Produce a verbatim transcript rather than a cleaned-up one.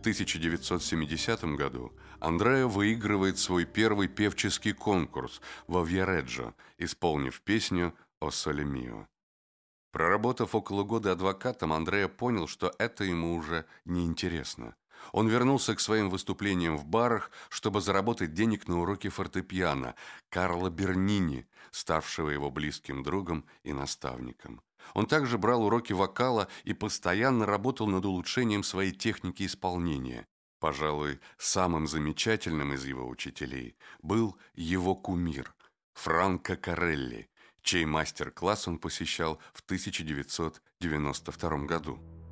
тысяча девятьсот семидесятом году Андреа выигрывает свой первый певческий конкурс во Вьяреджо, исполнив песню «О соле мио». Проработав около года адвокатом, Андреа понял, что это ему уже неинтересно. Он вернулся к своим выступлениям в барах, чтобы заработать денег на уроки фортепиано Карло Бернини, ставшего его близким другом и наставником. Он также брал уроки вокала и постоянно работал над улучшением своей техники исполнения. Пожалуй, самым замечательным из его учителей был его кумир Франко Корелли, чей мастер-класс он посещал в тысяча девятьсот девяносто втором году.